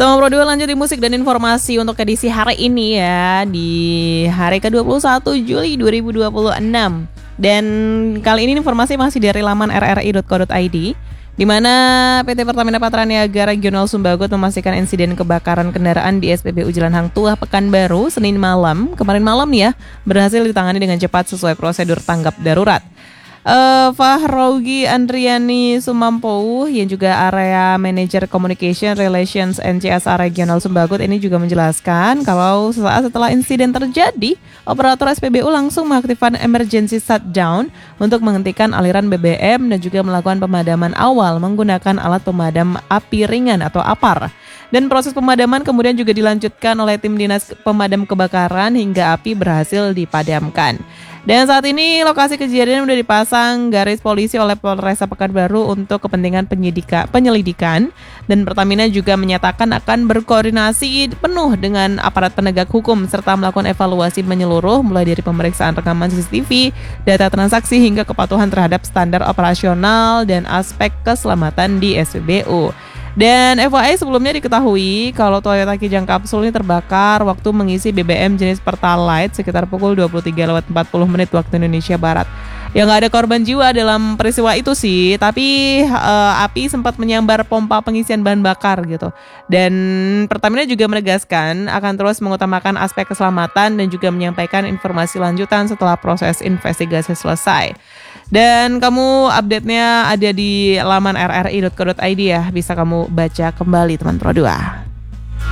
Teman Pro 2 lanjut di musik dan informasi untuk edisi hari ini ya, di hari ke-21 Juli 2026. Dan kali ini informasi masih dari laman rri.co.id, di mana PT Pertamina Patraniaga Regional Sumbagot memastikan insiden kebakaran kendaraan di SPBU Jalan Hang Tuah Pekanbaru Senin malam, kemarin malam ya, berhasil ditangani dengan cepat sesuai prosedur tanggap darurat. Fahrogi Andriani Sumampo yang juga Area Manager Communication Relations NCSA Regional Sumbagot ini juga menjelaskan kalau sesaat setelah insiden terjadi, operator SPBU langsung mengaktifkan emergency shutdown untuk menghentikan aliran BBM dan juga melakukan pemadaman awal menggunakan alat pemadam api ringan atau APAR. Dan proses pemadaman kemudian juga dilanjutkan oleh tim dinas pemadam kebakaran hingga api berhasil dipadamkan. Dan saat ini lokasi kejadian sudah dipasang garis polisi oleh Polresta Pekanbaru untuk kepentingan penyelidikan. Dan Pertamina juga menyatakan akan berkoordinasi penuh dengan aparat penegak hukum serta melakukan evaluasi menyeluruh mulai dari pemeriksaan rekaman CCTV, data transaksi hingga kepatuhan terhadap standar operasional dan aspek keselamatan di SPBU. Dan FYI sebelumnya diketahui kalau Toyota Kijang Kapsul ini terbakar waktu mengisi BBM jenis Pertalite sekitar pukul 23.40 waktu Indonesia Barat. Ya nggak ada korban jiwa dalam peristiwa itu sih, tapi api sempat menyambar pompa pengisian bahan bakar gitu. Dan Pertamina juga menegaskan akan terus mengutamakan aspek keselamatan dan juga menyampaikan informasi lanjutan setelah proses investigasi selesai. Dan kamu update-nya ada di laman rri.co.id ya, bisa kamu baca kembali teman Pro 2.